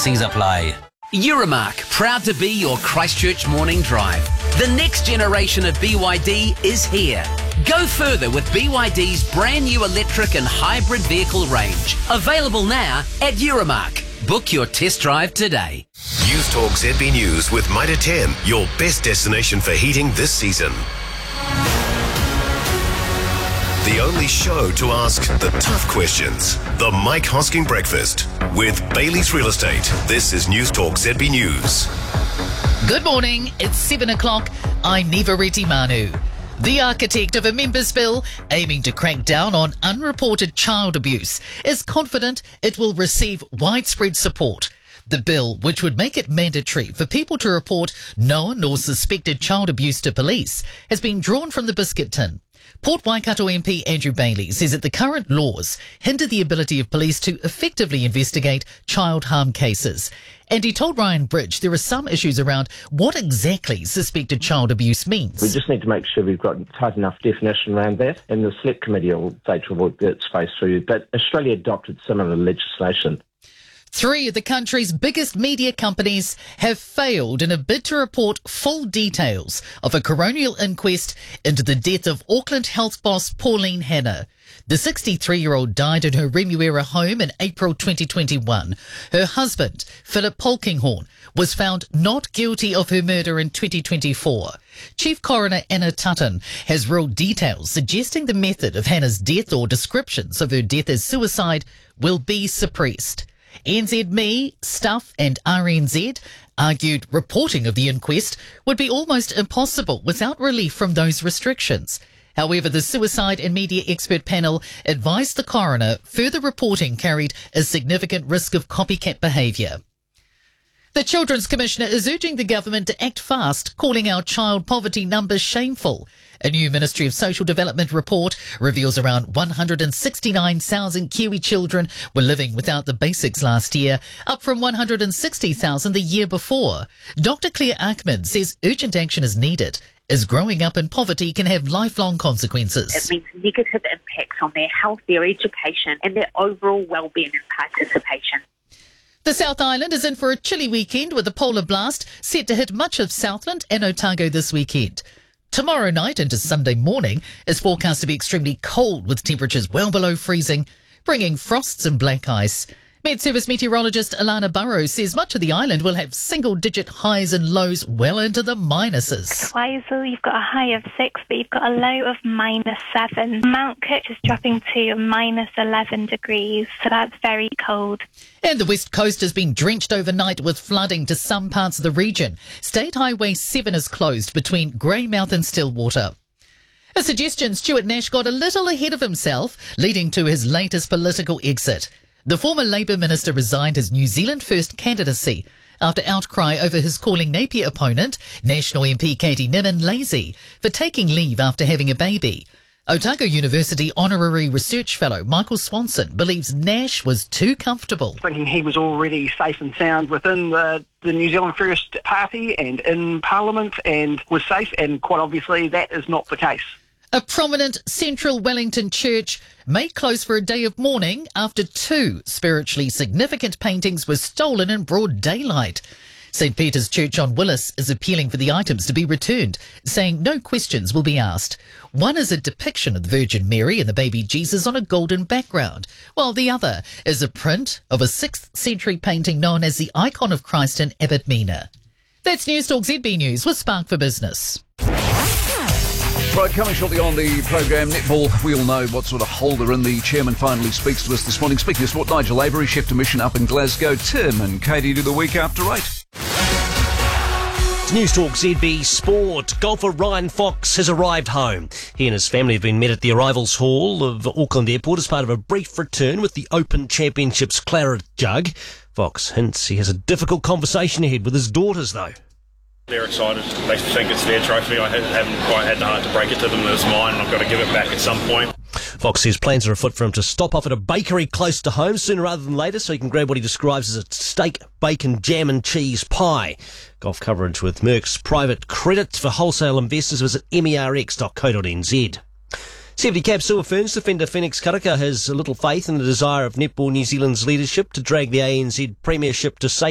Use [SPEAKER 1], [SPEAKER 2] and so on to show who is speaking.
[SPEAKER 1] T&Cs apply.
[SPEAKER 2] Euromark, proud to be your Christchurch morning drive. The next generation of BYD is here. Go further with BYD's brand new electric and hybrid vehicle range. Available now at Euromark. Book your test drive today.
[SPEAKER 3] News Talk ZB News with Mitre 10, your best destination for heating this season. The only show to ask the tough questions. The Mike Hosking Breakfast with Bailey's Real Estate. This is News Talk ZB News.
[SPEAKER 4] Good morning, it's 7 o'clock. I'm Neva Retimanu. The architect of a members' bill aiming to crack down on unreported child abuse is confident it will receive widespread support. The bill, which would make it mandatory for people to report known or suspected child abuse to police, has been drawn from the biscuit tin. Port Waikato MP Andrew Bailey says that the current laws hinder the ability of police to effectively investigate child harm cases. And he told Ryan Bridge there are some issues around what exactly suspected child abuse means.
[SPEAKER 5] We just need to make sure we've got tight enough definition around that, and the Select Committee will take its way through. But Australia adopted similar legislation.
[SPEAKER 4] 3 of the country's biggest media companies have failed in a bid to report full details of a coronial inquest into the death of Auckland health boss Pauline Hanna. The 63-year-old died in her Remuera home in April 2021. Her husband, Philip Polkinghorn, was found not guilty of her murder in 2024. Chief Coroner Anna Tutton has ruled details suggesting the method of Hanna's death or descriptions of her death as suicide will be suppressed. NZME, Stuff and RNZ argued reporting of the inquest would be almost impossible without relief from those restrictions. However, the Suicide and Media Expert Panel advised the coroner further reporting carried a significant risk of copycat behaviour. The Children's Commissioner is urging the government to act fast, calling our child poverty numbers shameful. A new Ministry of Social Development report reveals around 169,000 Kiwi children were living without the basics last year, up from 160,000 the year before. Dr. Claire Ackman says urgent action is needed, as growing up in poverty can have lifelong consequences.
[SPEAKER 6] It means negative impacts on their health, their education and their overall well-being and participation.
[SPEAKER 4] The South Island is in for a chilly weekend with a polar blast set to hit much of Southland and Otago this weekend. Tomorrow night into Sunday morning is forecast to be extremely cold with temperatures well below freezing, bringing frosts and black ice. Met Service meteorologist Alana Burrows says much of the island will have single-digit highs and lows well into the minuses.
[SPEAKER 7] Twizel, you've got a high of 6, but you've got a low of -7. Mount Cook is dropping to -11 degrees, so that's very cold.
[SPEAKER 4] And the West Coast has been drenched overnight with flooding to some parts of the region. State Highway 7 is closed between Greymouth and Stillwater. A suggestion Stuart Nash got a little ahead of himself, leading to his latest political exit. The former Labour minister resigned his New Zealand First candidacy after outcry over his calling Napier opponent, National MP Katie Nimmin, lazy for taking leave after having a baby. Otago University Honorary Research Fellow Michael Swanson believes Nash was too comfortable.
[SPEAKER 8] Thinking he was already safe and sound within the New Zealand First Party and in Parliament and was safe, and quite obviously that is not the case.
[SPEAKER 4] A prominent central Wellington church may close for a day of mourning after 2 spiritually significant paintings were stolen in broad daylight. St. Peter's Church on Willis is appealing for the items to be returned, saying no questions will be asked. One is a depiction of the Virgin Mary and the baby Jesus on a golden background, while the other is a print of a 6th century painting known as the Icon of Christ in Abbot Mina. That's News Talk ZB News with Spark for Business.
[SPEAKER 9] Right, coming shortly on the programme, netball. We all know what sort of hole they're in. The chairman finally speaks to us this morning. Speaking of sport, Nigel Avery, chef de mission up in Glasgow. Tim and Katie do the week after 8.
[SPEAKER 10] News Talk ZB Sport. Golfer Ryan Fox has arrived home. He and his family have been met at the arrivals hall of Auckland Airport as part of a brief return with the Open Championships claret jug. Fox hints he has a difficult conversation ahead with his daughters, though.
[SPEAKER 11] They're excited. They think it's their trophy. I haven't quite had the heart to break it to them that it's mine, and I've got to give it back at some point.
[SPEAKER 10] Fox says plans are afoot for him to stop off at a bakery close to home sooner rather than later so he can grab what he describes as a steak, bacon, jam and cheese pie. Golf coverage with Merck's private credit for wholesale investors. Visit merx.co.nz. 70 cap Sewer Ferns defender Phoenix Karaka has little faith in the desire of Netball New Zealand's leadership to drag the ANZ Premiership to safety.